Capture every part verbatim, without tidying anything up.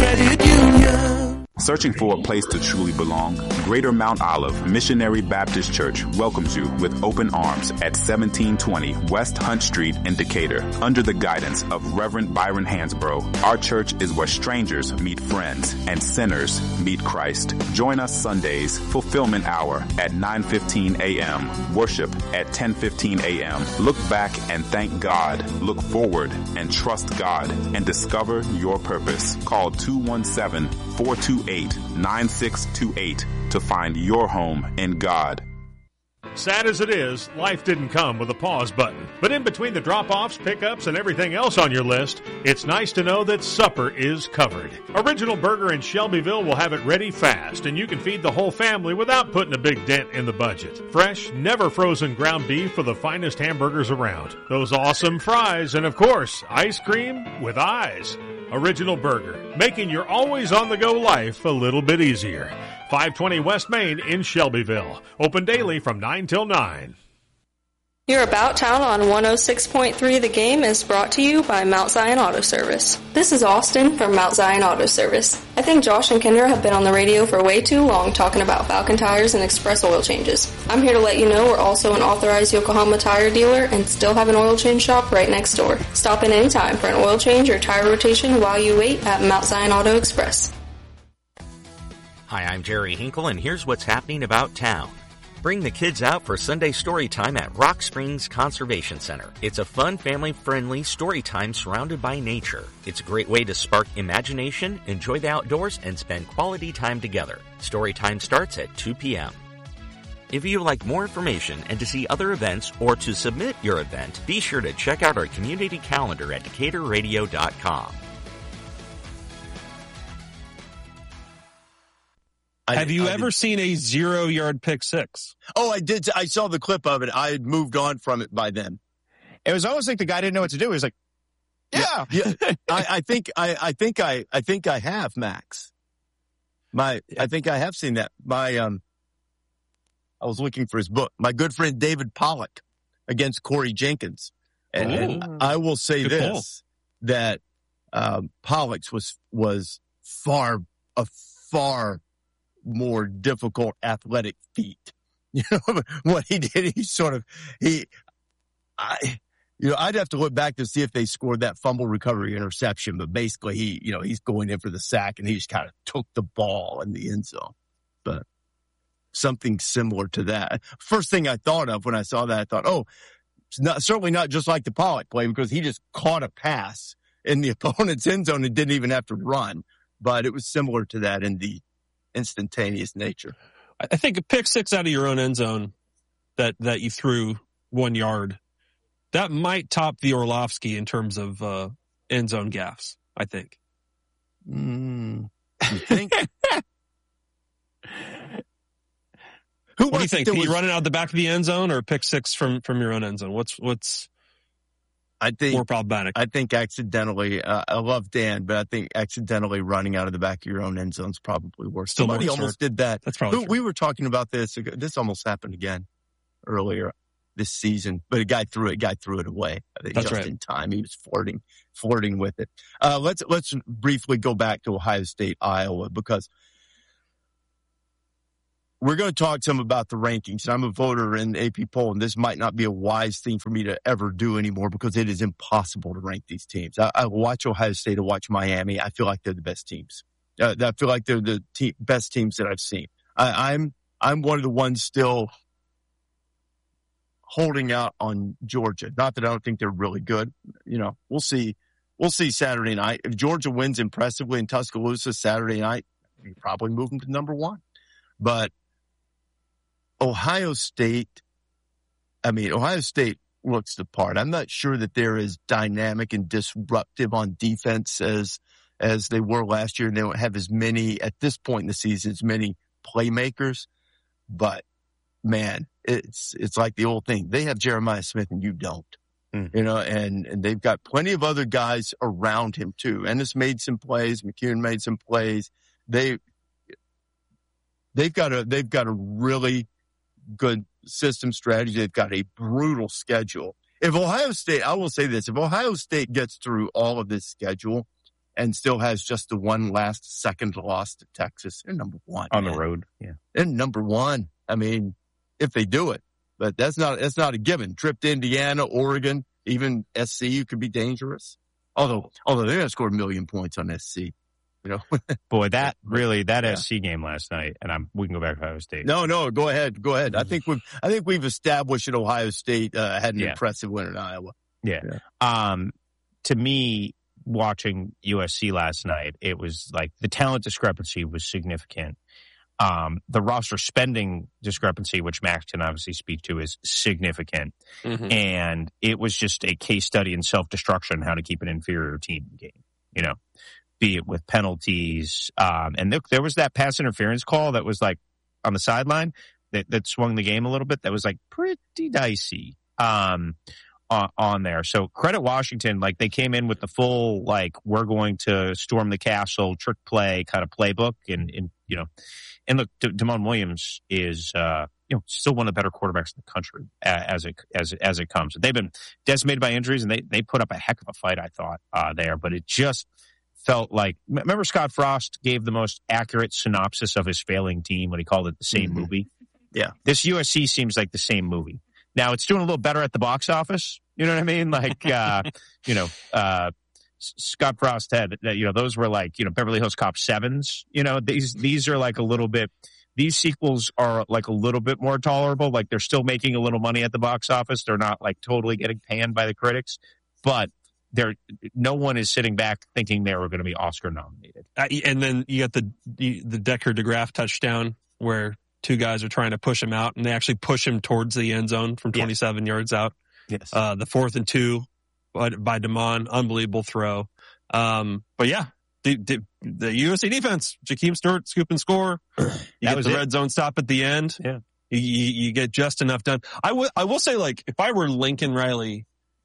Credit Union. Searching for a place to truly belong? Greater Mount Olive Missionary Baptist Church welcomes you with open arms at seventeen twenty West Hunt Street in Decatur. Under the guidance of Reverend Byron Hansbrough, our church is where strangers meet friends and sinners meet Christ. Join us Sundays, Fulfillment Hour at nine fifteen a.m., worship at ten fifteen a.m. Look back and thank God. Look forward and trust God and discover your purpose. Call two one seven, four two eight, nine six two eight to find your home in God. Sad as it is, life didn't come with a pause button. But in between the drop-offs, pickups, and everything else on your list, it's nice to know that supper is covered. Original Burger in Shelbyville will have it ready fast, and you can feed the whole family without putting a big dent in the budget. Fresh, never frozen ground beef for the finest hamburgers around. Those awesome fries, and of course, ice cream with eyes. Original Burger, making your always on-the-go life a little bit easier. five twenty West Main in Shelbyville. Open daily from nine till nine. Your About Town on one oh six point three The Game is brought to you by Mount Zion Auto Service. This is Austin from Mount Zion Auto Service. I think Josh and Kendra have been on the radio for way too long talking about Falcon tires and express oil changes. I'm here to let you know we're also an authorized Yokohama tire dealer and still have an oil change shop right next door. Stop in anytime for an oil change or tire rotation while you wait at Mount Zion Auto Express. Hi, I'm Jerry Hinkle, and here's what's happening about town. Bring the kids out for Sunday story time at Rock Springs Conservation Center. It's a fun, family-friendly story time surrounded by nature. It's a great way to spark imagination, enjoy the outdoors, and spend quality time together. Story time starts at two p.m. If you'd like more information and to see other events or to submit your event, be sure to check out our community calendar at decatur radio dot com. Have you I ever did. seen a zero-yard pick six? Oh, I did. I saw the clip of it. I had moved on from it by then. It was almost like the guy didn't know what to do. He was like, "Yeah, yeah." yeah. I, I think. I, I think. I. I think I have, Max. My. I think I have seen that. My. Um. I was looking for his book. My good friend David Pollock against Corey Jenkins, and, and I will say Good this: pull. that um, Pollock's was was far a far. more difficult athletic feat. You know, what he did, he sort of, he, I, you know, I'd have to look back to see if they scored that fumble recovery interception, but basically he, you know, he's going in for the sack and he just kind of took the ball in the end zone. But something similar to that. First thing I thought of when I saw that, I thought, oh, it's not, certainly not just like the Pollock play because he just caught a pass in the opponent's end zone and didn't even have to run. But it was similar to that in the instantaneous nature. I think a pick six out of your own end zone that, that you threw one yard, that might top the Orlovsky in terms of uh, end zone gaffes, I think. Mm, you think? Who what do you think? Can was... you run it out the back of the end zone or a pick six from, from your own end zone? What's what's I think more problematic? I think accidentally. Uh, I love Dan, but I think accidentally running out of the back of your own end zone is probably worse. Still Somebody more almost sure. did that. That's probably we, we were talking about this. This almost happened again earlier this season, but a guy threw it. A guy threw it away. I think That's just right. in time. He was flirting, flirting with it. Uh, let's let's briefly go back to Ohio State, Iowa, because we're going to talk some about the rankings. I'm a voter in the A P poll, and this might not be a wise thing for me to ever do anymore because it is impossible to rank these teams. I, I watch Ohio State, I watch Miami. I feel like they're the best teams. Uh, I feel like they're the te- best teams that I've seen. I, I'm I'm one of the ones still holding out on Georgia. Not that I don't think they're really good. You know, we'll see. We'll see Saturday night. If Georgia wins impressively in Tuscaloosa Saturday night, you probably move them to number one. But Ohio State, I mean, Ohio State looks the part. I'm not sure that they're as dynamic and disruptive on defense as, as they were last year. They don't have as many, at this point in the season, as many playmakers. But, man, it's, it's like the old thing. They have Jeremiah Smith and you don't. Mm. You know, and, and they've got plenty of other guys around him too. Ennis made some plays. McCune made some plays. They, they've got a, they've got a really good system strategy. They've got a brutal schedule. If Ohio State, I will say this, if Ohio State gets through all of this schedule and still has just the one last second loss to Texas. They're number one. On man. the road. Yeah. They're number one. I mean, if they do it. But that's not that's not a given. Trip to Indiana, Oregon, even S C U could be dangerous. Although although they're going to score a million points on S C. You know, boy, that really that yeah. S C game last night, and I'm we can go back to Ohio State. No, no, go ahead, go ahead. I think we've I think we've established that Ohio State uh, had an yeah. impressive win in Iowa. Yeah. yeah. Um, to me, watching U S C last night, it was like the talent discrepancy was significant. Um, the roster spending discrepancy, which Max can obviously speak to, is significant. Mm-hmm. And it was just a case study in self-destruction, how to keep an inferior team in the game, you know, be it with penalties. Um, and there, there was that pass interference call that was like on the sideline that, that swung the game a little bit. That was like pretty dicey, um, on, on there. So credit Washington. Like they came in with the full, like, we're going to storm the castle, trick play kind of playbook. And, and you know, and look, D- Damon Williams is, uh, you know, still one of the better quarterbacks in the country as it, as, as it comes. They've been decimated by injuries and they, they put up a heck of a fight, I thought, uh, there, but it just felt like, remember Scott Frost gave the most accurate synopsis of his failing team when he called it the same mm-hmm. movie. Yeah. This U S C seems like the same movie. Now it's doing a little better at the box office. You know what I mean? Like, uh, you know, uh, Scott Frost had, you know, those were like, you know, Beverly Hills Cop sevens. You know, these, these are like a little bit, these sequels are like a little bit more tolerable. Like they're still making a little money at the box office. They're not like totally getting panned by the critics, but they're, no one is sitting back thinking they were going to be Oscar nominated. Uh, and then you got the, the, the Decker DeGraff touchdown where two guys are trying to push him out and they actually push him towards the end zone from twenty-seven yeah. yards out. Yes. Uh, the fourth and two by, by Damon, unbelievable throw. Um, but yeah, the, the, the U S C defense, Jakeem Stewart, scoop and score. You that get the it. red zone stop at the end. Yeah. You, you, you get just enough done. I will, I will say, like, if I were Lincoln Riley,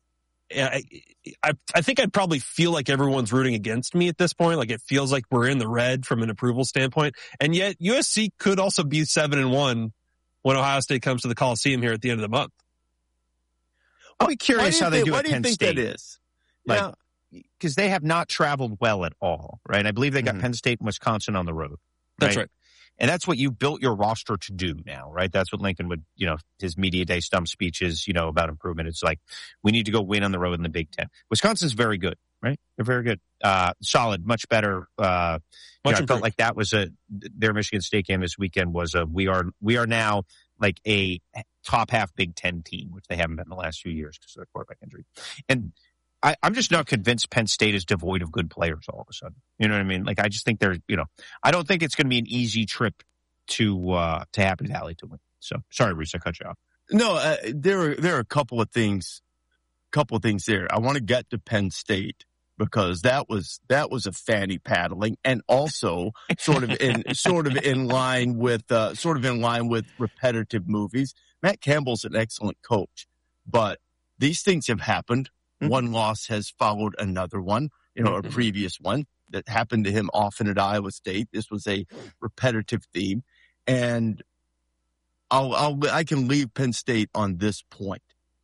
I, I, I think I'd probably feel like everyone's rooting against me at this point. Like it feels like we're in the red from an approval standpoint. And yet U S C could also be seven and one when Ohio State comes to the Coliseum here at the end of the month. I'll be curious how they think, do why at do you Penn think State. That is? Like, because they have not traveled well at all, right? I believe they got mm-hmm. Penn State and Wisconsin on the road. Right? That's right. And that's what you built your roster to do now, right? That's what Lincoln would, you know, his media day stump speeches, you know, about improvement. It's like, we need to go win on the road in the Big Ten. Wisconsin's very good, right? They're very good. Uh, solid, much better. Uh, much you know, I felt like that was a, their Michigan State game this weekend was a, we are, we are now like a top half Big Ten team, which they haven't been in the last few years because of their quarterback injury. And I, I'm just not convinced Penn State is devoid of good players all of a sudden. You know what I mean? Like, I just think they're, you know, I don't think it's going to be an easy trip to, uh, to Happy Valley to win. So sorry, Reese, I cut you off. No, uh, there are, there are a couple of things, couple of things there. I want to get to Penn State because that was, that was a fanny paddling and also sort of in, sort of in line with, uh, sort of in line with repetitive movies. Matt Campbell's an excellent coach, but these things have happened. Mm-hmm. One loss has followed another one, you know, mm-hmm. a previous one that happened to him often at Iowa State. This was a repetitive theme. And I'll, I'll, I can leave Penn State on this point.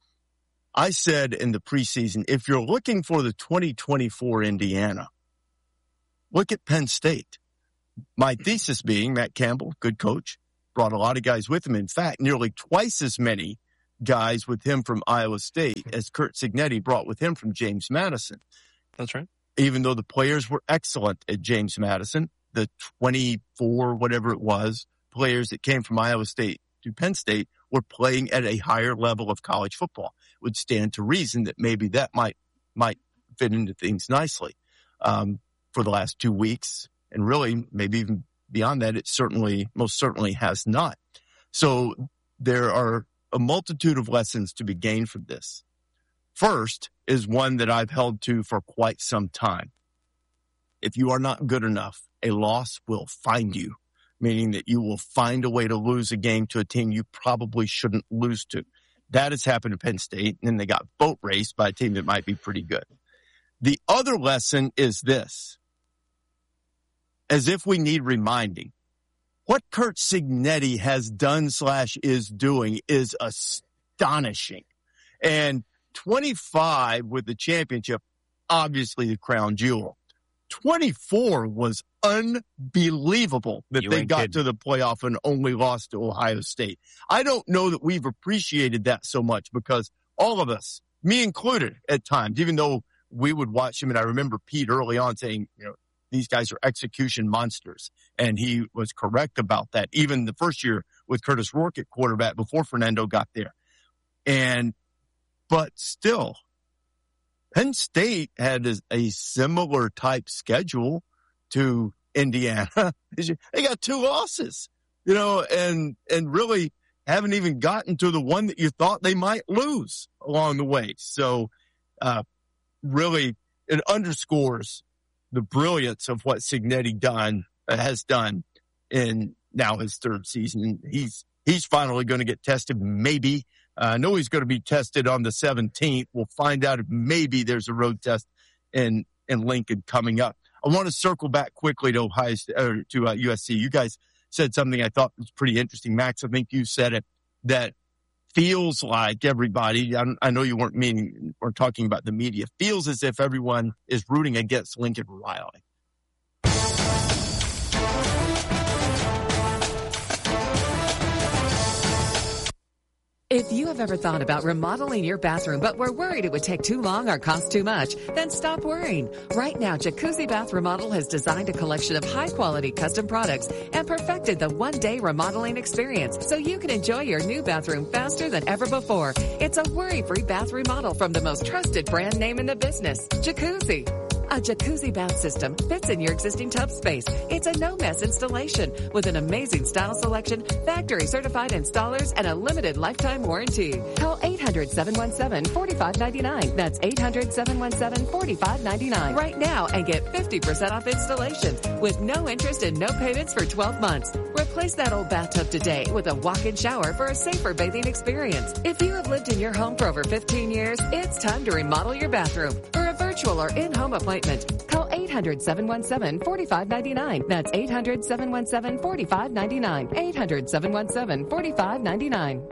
I said in the preseason, if you're looking for the twenty twenty-four Indiana, look at Penn State. My thesis being Matt Campbell, good coach, brought a lot of guys with him. In fact, nearly twice as many guys with him from Iowa State as Curt Cignetti brought with him from James Madison. That's right. Even though the players were excellent at James Madison, the twenty-four, whatever it was, players that came from Iowa State to Penn State were playing at a higher level of college football. It would stand to reason that maybe that might, might fit into things nicely. Um, for the last two weeks and really maybe even beyond that, it certainly, most certainly has not. So there are a multitude of lessons to be gained from this. First is one that I've held to for quite some time. If you are not good enough, a loss will find you, meaning that you will find a way to lose a game to a team you probably shouldn't lose to. That has happened to Penn State, and then they got boat raced by a team that might be pretty good. The other lesson is this. As if we need reminding, what Curt Cignetti has done slash is doing is astonishing. And twenty-five with the championship, obviously the crown jewel. twenty-four was unbelievable that You they ain't got kidding. to the playoff and only lost to Ohio State. I don't know that we've appreciated that so much because all of us, me included at times, even though we would watch him, and I remember Pete early on saying, you know, these guys are execution monsters. And he was correct about that. Even the first year with Curtis Rourke at quarterback before Fernando got there. And, but still, Penn State had a, a similar type schedule to Indiana. They got two losses, you know, and, and really haven't even gotten to the one that you thought they might lose along the way. So, uh, really, it underscores the brilliance of what Cignetti done uh, has done in now his third season. He's he's finally going to get tested. Maybe uh, I know he's going to be tested on the seventeenth. We'll find out if maybe there's a road test in in Lincoln coming up. I want to circle back quickly to Ohio or to uh, U S C. You guys said something I thought was pretty interesting, Max. I think you said it that feels like everybody, I, I know you weren't meaning or talking about the media, feels as if everyone is rooting against Lincoln Riley. If you have ever thought about remodeling your bathroom but were worried it would take too long or cost too much, then stop worrying. Right now, Jacuzzi Bath Remodel has designed a collection of high-quality custom products and perfected the one-day remodeling experience so you can enjoy your new bathroom faster than ever before. It's a worry-free bath remodel from the most trusted brand name in the business, Jacuzzi. A jacuzzi bath system fits in your existing tub space. It's a no-mess installation with an amazing style selection, factory-certified installers, and a limited lifetime warranty. Call eight hundred, seven one seven, four five nine nine. That's eight hundred, seven one seven, four five nine nine right now and get fifty percent off installations with no interest and no payments for twelve months. Replace that old bathtub today with a walk-in shower for a safer bathing experience. If you have lived in your home for over fifteen years, it's time to remodel your bathroom. For a virtual or in-home appointment, call eight hundred, seven one seven, four five nine nine. That's eight hundred, seven one seven, four five nine nine. eight hundred, seven one seven, four five nine nine.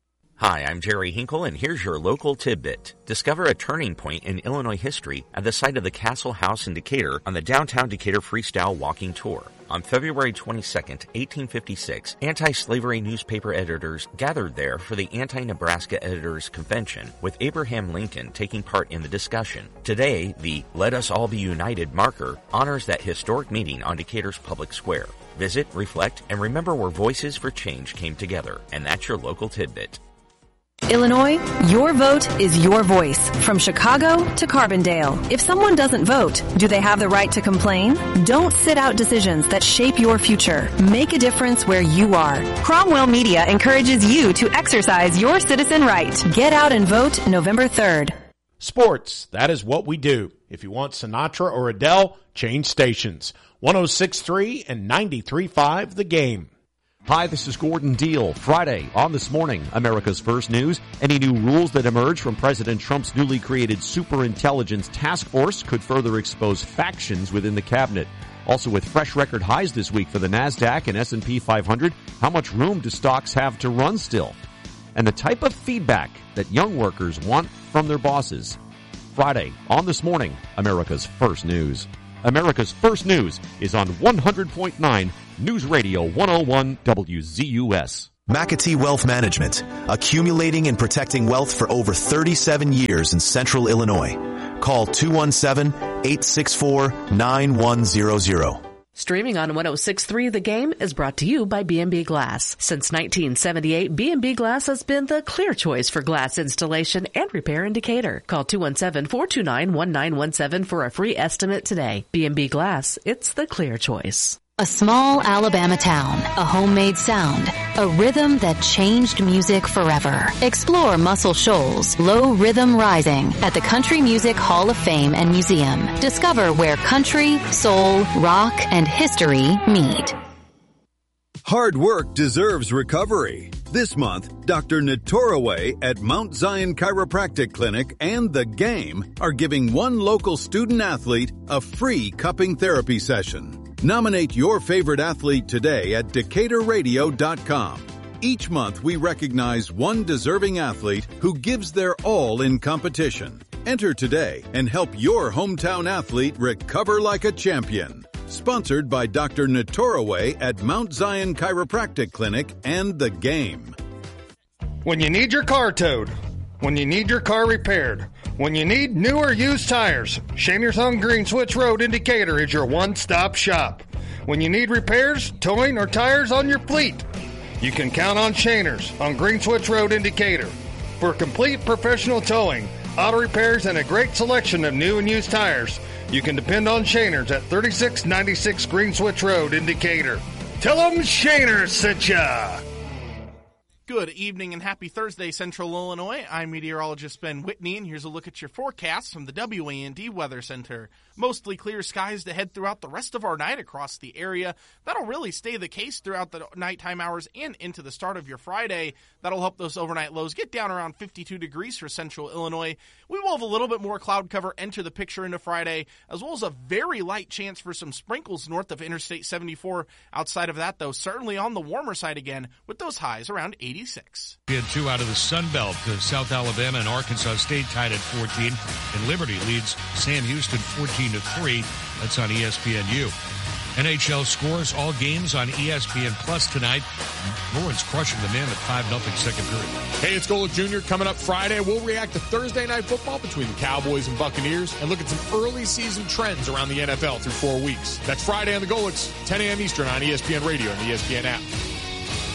Hi, I'm Jerry Hinkle, and here's your local tidbit. Discover a turning point in Illinois history at the site of the Castle House in Decatur on the Downtown Decatur Freestyle Walking Tour. On February twenty-second, eighteen fifty-six, anti-slavery newspaper editors gathered there for the Anti-Nebraska Editors Convention, with Abraham Lincoln taking part in the discussion. Today, the Let Us All Be United marker honors that historic meeting on Decatur's public square. Visit, reflect, and remember where Voices for Change came together. And that's your local tidbit. Illinois, your vote is your voice. From Chicago to Carbondale. If someone doesn't vote, do they have the right to complain? Don't sit out decisions that shape your future. Make a difference where you are. Cromwell Media encourages you to exercise your citizen right. Get out and vote November third. Sports, that is what we do. If you want Sinatra or Adele, change stations. one oh six point three and ninety-three point five The Game. Hi, this is Gordon Deal. Friday, on This Morning, America's First News. Any new rules that emerge from President Trump's newly created Superintelligence Task Force could further expose factions within the cabinet. Also, with fresh record highs this week for the NASDAQ and S and P five hundred, how much room do stocks have to run still? And the type of feedback that young workers want from their bosses. Friday, on This Morning, America's First News. America's First News is on one hundred point nine News Radio one oh one W Z U S. McAtee Wealth Management, accumulating and protecting wealth for over thirty-seven years in central Illinois. Call two one seven, eight six four, nine one zero zero. Streaming on one oh six point three The Game is brought to you by B and B Glass. Since nineteen seventy-eight, B and B Glass has been the clear choice for glass installation and repair in Decatur. Call two one seven, four two nine, one nine one seven for a free estimate today. B and B Glass, it's the clear choice. A small Alabama town, a homemade sound, a rhythm that changed music forever. Explore Muscle Shoals, Low Rhythm Rising at the Country Music Hall of Fame and Museum. Discover where country, soul, rock, and history meet. Hard work deserves recovery. This month, Doctor Natoraway at Mount Zion Chiropractic Clinic and The Game are giving one local student athlete a free cupping therapy session. Nominate your favorite athlete today at Decatur Radio dot com. Each month, we recognize one deserving athlete who gives their all in competition. Enter today and help your hometown athlete recover like a champion. Sponsored by Doctor Natoraway at Mount Zion Chiropractic Clinic and The Game. When you need your car towed, when you need your car repaired, when you need new or used tires, Shaner's on Green Switch Road in Decatur is your one-stop shop. When you need repairs, towing, or tires on your fleet, you can count on Shaner's on Green Switch Road in Decatur. For complete professional towing, auto repairs, and a great selection of new and used tires, you can depend on Shaner's at thirty-six ninety-six Green Switch Road in Decatur. Tell them Shaner's sent ya! Good evening and happy Thursday, Central Illinois. I'm meteorologist Ben Whitney, and here's a look at your forecast from the W A N D Weather Center. Mostly clear skies to head throughout the rest of our night across the area. That'll really stay the case throughout the nighttime hours and into the start of your Friday. That'll help those overnight lows get down around fifty-two degrees for Central Illinois. We will have a little bit more cloud cover enter the picture into Friday, as well as a very light chance for some sprinkles north of Interstate seventy-four. Outside of that, though, certainly on the warmer side again, with those highs around eighty-six. We had two out of the Sun Belt. South Alabama and Arkansas State tied at fourteen, and Liberty leads Sam Houston fourteen to three. That's on E S P N U. N H L scores, all games on E S P N Plus tonight. Bruins crushing the Mammoth five nothing second period. Hey, it's Golic Junior coming up Friday. We'll react to Thursday Night Football between the Cowboys and Buccaneers and look at some early season trends around the N F L through four weeks. That's Friday on the Golics, ten a.m. Eastern on E S P N Radio and the E S P N app.